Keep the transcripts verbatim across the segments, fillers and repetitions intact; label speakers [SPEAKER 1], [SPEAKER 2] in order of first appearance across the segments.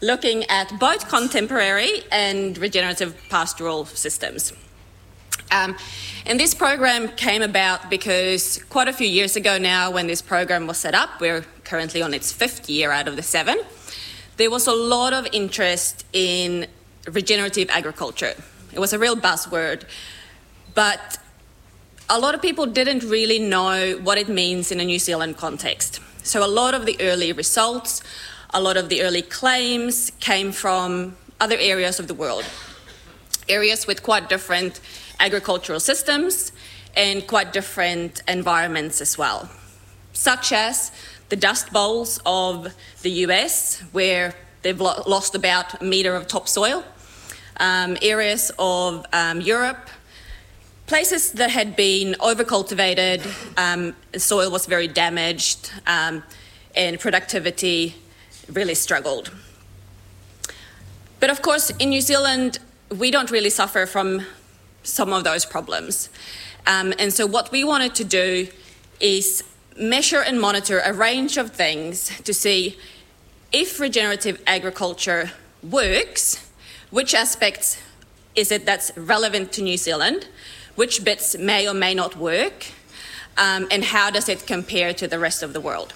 [SPEAKER 1] looking at both contemporary and regenerative pastoral systems. Um, and this program came about because quite a few years ago now, when this program was set up, we're currently on its fifth year out of the seven, there was a lot of interest in regenerative agriculture. It was a real buzzword, but a lot of people didn't really know what it means in a New Zealand context. So a lot of the early results, a lot of the early claims came from other areas of the world, areas with quite different agricultural systems and quite different environments as well, such as the Dust Bowls of the U S, where they've lo- lost about a metre of topsoil, um, areas of um, Europe, places that had been overcultivated, um, soil was very damaged, um, and productivity really struggled. But of course, in New Zealand, we don't really suffer from some of those problems. Um, and so what we wanted to do is measure and monitor a range of things to see if regenerative agriculture works, which aspects is it that's relevant to New Zealand, which bits may or may not work, um, and how does it compare to the rest of the world.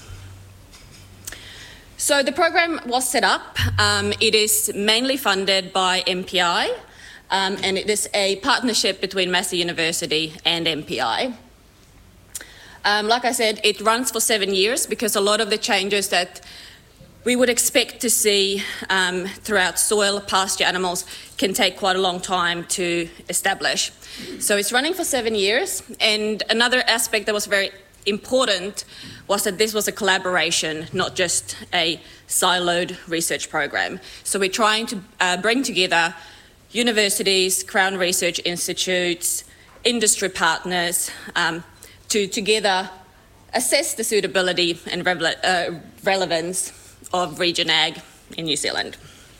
[SPEAKER 1] So the program was set up. Um, it is mainly funded by M P I, um, and it is a partnership between Massey University and M P I. Um, like I said, it runs for seven years because a lot of the changes that we would expect to see um, throughout soil, pasture, animals can take quite a long time to establish. So it's running for seven years. And another aspect that was very important was that this was a collaboration, not just a siloed research program. So we're trying to uh, bring together universities, Crown Research Institutes, industry partners, um, to together assess the suitability and rele- uh, relevance of Regen Ag in New Zealand.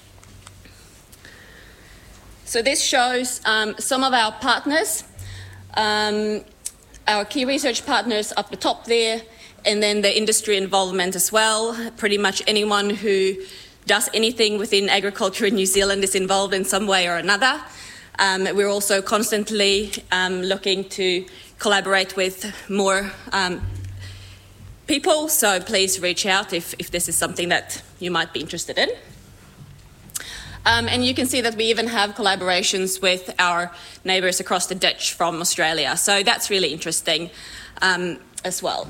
[SPEAKER 1] So this shows um, some of our partners, um, our key research partners up the top there, and then the industry involvement as well. Pretty much anyone who does anything within agriculture in New Zealand is involved in some way or another. Um, we're also constantly um, looking to collaborate with more um, people, so please reach out if, if this is something that you might be interested in. Um, and you can see that we even have collaborations with our neighbours across the ditch from Australia, so that's really interesting um, as well.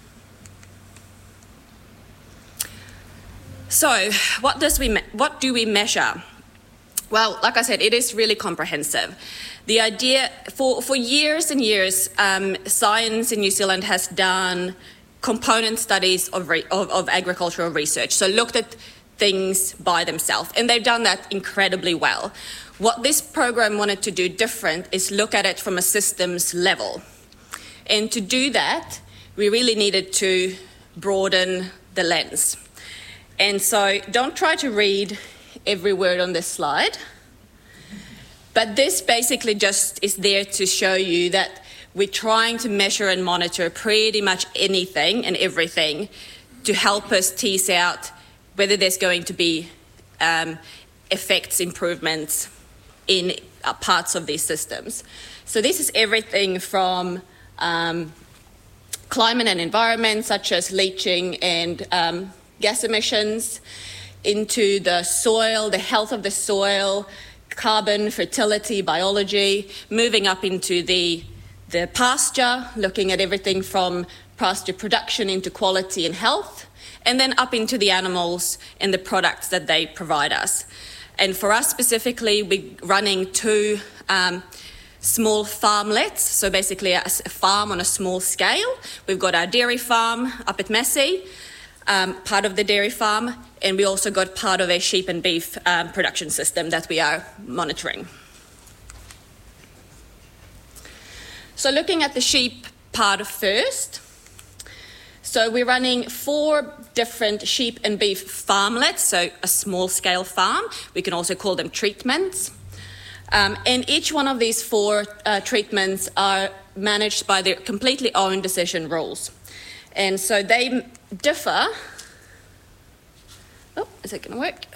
[SPEAKER 1] So what does we me- what do we measure? Well, like I said, it is really comprehensive. The idea, for, for years and years, um, science in New Zealand has done component studies of, re- of, of agricultural research, so looked at things by themselves, and they've done that incredibly well. What this program wanted to do different is look at it from a systems level. And to do that, we really needed to broaden the lens. And so don't try to read every word on this slide, but this basically just is there to show you that we're trying to measure and monitor pretty much anything and everything to help us tease out whether there's going to be um, effects, improvements in uh, parts of these systems. So this is everything from um, climate and environment, such as leaching and um, gas emissions, into the soil, the health of the soil, carbon, fertility, biology, moving up into the, the pasture, looking at everything from pasture production into quality and health, and then up into the animals and the products that they provide us. And for us specifically, we're running two um, small farmlets, so basically a, a farm on a small scale. We've got our dairy farm up at Massey, um, part of the dairy farm, and we also got part of a sheep and beef um, production system that we are monitoring. So looking at the sheep part first, so we're running four different sheep and beef farmlets, so a small-scale farm. We can also call them treatments. Um, and each one of these four uh, treatments are managed by their completely own decision rules. And so they differ. Oh, is it going to work?